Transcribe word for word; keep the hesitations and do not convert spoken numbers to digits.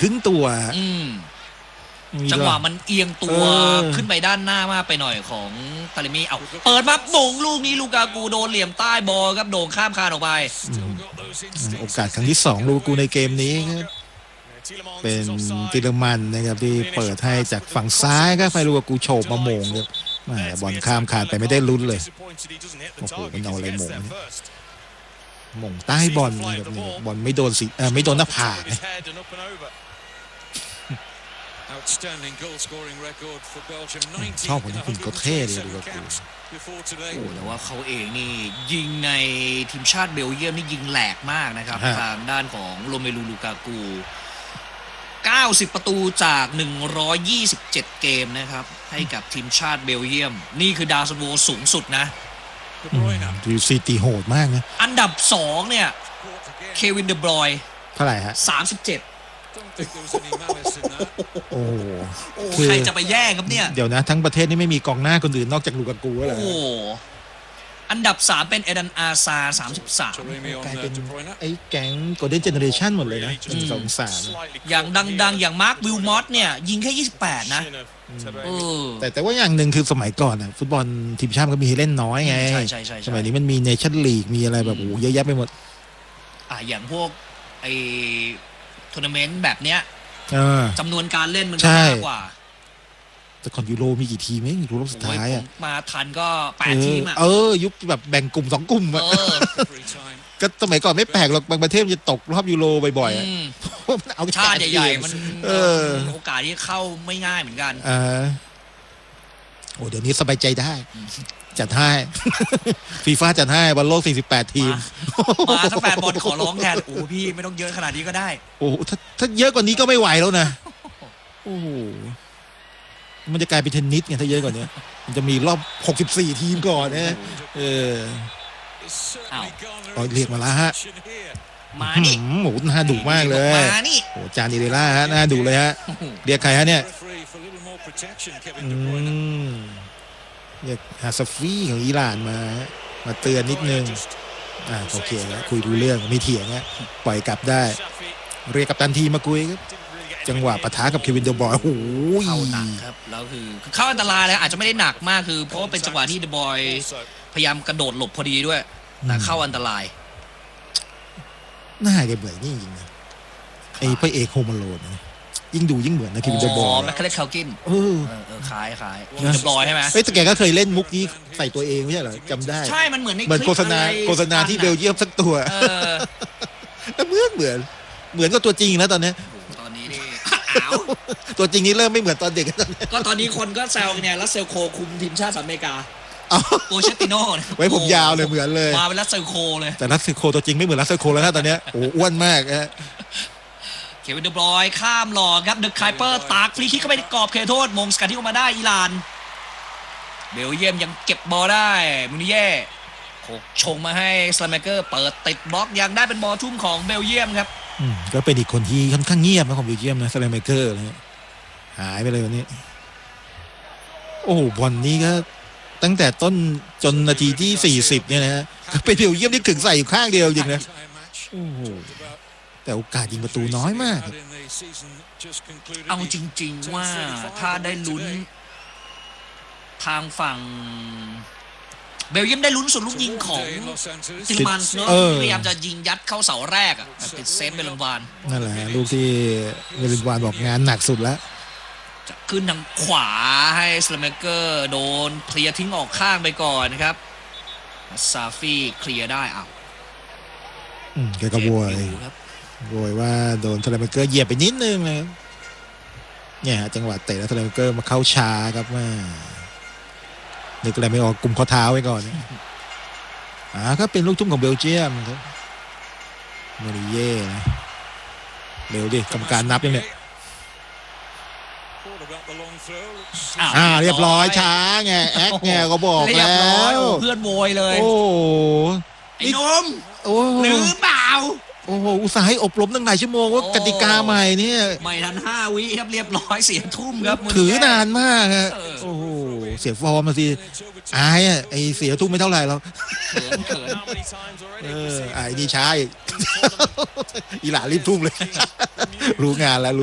ครึ่งตัวจังหวะมันเอียงตัวขึ้นไปด้านหน้ามากไปหน่อยของตาเลมีเอาเปิดมาโด่งลูกนี้ลูกากูโดนเหลี่ยมใต้บอลครับโด่งข้ามคานออกไปโอกาสครั้งที่สองลูกูในเกมนี้เป็นติเลมันนะครับที่เปิดให้จากฝั่งซ้ายก็ไปลูกากูโฉบมาโมงครับบอลข้ามคานไปไม่ได้ลุ้นเลยโอ้โหมันเอาอะไรโมงโมงใต้บอลนะครับบอลไม่โดนสิเออไม่โดนหน้าผากชอบคนนี้คุณก็เท่เลยดูว่ากูโอ้แต่ว่าเขาเองนี่ยิงในทีมชาติเบลเยียมนี่ยิงแหลกมากนะครับทางด้านของโรเมลูลูกากูเก้าสิบประตูจากหนึ่งร้อยยี่สิบเจ็ดเกมนะครับให้กับทีมชาติเบลเยียมนี่คือดาวซันโวสูงสุดนะดูซีตีโหดมากนะอันดับสองเนี่ยเควินเดบรอยเท่าไหร่ฮะสามสิบเจ็ดโอ้ใครจะไปแย่งครับเนี่ยเดี๋ยวนะทั้งประเทศนี่ไม่มีกองหน้าคนอื่นนอกจากลูกากูแล้วโอ้อันดับสามเป็นเอดันอาซาสามสิบสามกลายเป็นไอ้แก๊งโกลเด้นเจเนอเรชั่นหมดเลยนะหนึ่ง สอง สามอย่างดังๆอย่างมาร์ควิลมอตเนี่ยยิงแค่ยี่สิบแปดนะแต่แต่ว่าอย่างหนึ่งคือสมัยก่อนอ่ะฟุตบอลทีมชาติก็มีให้เล่นน้อยไงสมัยนี้มันมีเนชั่นลีกมีอะไรแบบโอ้เยอะแยะไปหมดอ่ะอย่างพวกไอทัวร์นาเมนต์แบบเนี้ยจำนวนการเล่นมันมากกว่าแต่ก่อนยูโรมีกี่ทีมเองยูโรรอบสุดท้ายอ่ะมาทันก็แปดทีมอ่ะเออยุคแบบแบ่งกลุ่มสองกลุ่มอ่ะก็สมัยก่อนไม่แปลกหรอกบางประเทศจะตกรอบยูโรบ่อยๆอ่ะเอาชาติใหญ่ๆมันโอกาสที่เข้าไม่ง่ายเหมือนกันอ่าโอ้เดี๋ยวนี้สบายใจได้จัดให้ฟีฟ่าจัดให้บอลโลกสี่สิบแปดทีมมาถ้าแฟนบอลขอร้องแทนโอ้พี่ไม่ต้องเยอะขนาดนี้ก็ได้โอ้ถ้าถ้าเยอะกว่านี้ก็ไม่ไหวแล้วนะโอ้มันจะกลายเป็นเทนนิสไงถ้าเยอะกว่านี้มันจะมีรอบหกสิบสี่ทีมก่อนนะเออเอาเรียกมาแล้วฮะมานี่โอ้โหน่าดุมากเลยมานี่โอ้จานิเดล่าฮะน่าดุเลยฮะเรียกใครฮะเนี่ยอืมเรียกฮาซาฟีของอิหร่านมามาเตือนนิดนึงอ่าโอเคแล้วคุยดูเรื่องไม่เถียงฮะปล่อยกลับได้เรียกกัปตันทีมาคุยครับจังหวะปะทะกับเควินเดอบอยโอ้โหเข้าหนักครับแล้วคือเข้าอันตรายแล้วอาจจะไม่ได้หนักมากคือเพราะว่าเป็นจังหวะที่เดอบอยพยายามกระโดดหลบพอดีด้วยแต่เข้าอันตรายน่าจะเบื่อนี่จริงๆนะไอ้พระเอกโฮมโลนยิ่งดูยิ่งเหมือนนะเควินเดอบอยแมคเคเลคาลกินเออคล้ายคล้ายเดอบอยใช่ไหมเฮ้ยแต่แกก็เคยเล่นมุกนี้ใส่ตัวเองไม่ใช่เหรอจำได้ใช่มันเหมือนในเหมือนโฆษณาโฆษณาที่เบลเยียมสักตัวเหมือนเหมือนเหมือนกับตัวจริงแล้วตอนนี้ตอนนี้นี่ตัวจริงนี้เริ่มไม่เหมือนตอนเด็กก็ตอนนี้คนก็แซวเนี่ยรัสเซลโคคุมทีมชาติอเมริกาโปเชตติโน่ไว้ผมยาวเลยเหมือนเลยมาเป็นรัสเซลโคเลยแต่รัสเซลโคตัวจริงไม่เหมือนรัสเซลโคแล้วนะตอนนี้โอ้อ้วนมากฮะเควินเดอบรอยข้ามหลอกครับเดอะไคเปอร์ตากฟรีคิกเข้าไปในกรอบเขตโทษมงสกัดที่ออกมาได้อิหร่านเบลเยียมยังเก็บบอลได้มูนิเย่โขกชงมาให้สไลเมเกอร์เปิดติดบล็อกยังได้เป็นบอลทุ่มของเบลเยียมครับก็เป็นอีกคนที่ค่อนข้างเงียบนะของเบลเยียมนะสไลเมเกอร์หายไปเลยวันนี้โอ้บอลนี้ก็ตั้งแต่ต้นจนนาทีที่สี่สิบเนี่ยนะฮะเป็นเบลเยียมที่ถึงใส่อยู่ข้างเดียวจริงนะโอ้โหแต่โอกาสยิงประตูน้อยมากเอาจริงๆว่าถ้าได้ลุ้นทางฝั่งเบลเยียมได้ลุ้นส่วนลูกยิงของซิลมันเนาะพยายามจะยิงยัดเข้าเสาแรกอ่ะติดเซฟเบลวานนั่นแหละลูกที่เบลวานบอกงานหนักสุดแล้วจะขึ้นทางขวาให้สไลเมเกอร์โดนเคลียร์ทิ้งออกข้างไปก่อนนะครับซาฟี่เคลียร์ได้อ้าวอืมแกก็โวยโวยว่าโดนสไลเมเกอร์เหยียบไปนิดนึงเลยเนี่ยจังหวะเตะแล้วสไลเมเกอร์มาเข้าช้าครับว่านึกอะไรไม่ออกกุมข้อเท้าไว้ก่อนอ่าก็เป็นลูกทุ่งของเบลเยียมครับมูริเย่นะเร็วดิกรรมการนับยังเนี่ยอ่าเรียบร้อยช้าไงแอคไงก็บอกแล้วเพื่อนโวยเลยโอ้ไอ้นมหรือเปล่าโอ้โหอุตส่าห์ให้อบรมตั้งหลายชั่วโมงว่ากติกาใหม่เนี่ยไม่ทันห้าวิครับเรียบร้อยเสียทุ่มครับถือนานมากฮะโอ้โหเสียฟอร์มมาสิอายอ่ะไอเสียทุ่มไม่เท่าไหร่หรอกเขินเขินเออไอ้นี่ช้าอีกอีหล่ารีบทุ่มเลยรู้งานแล้ว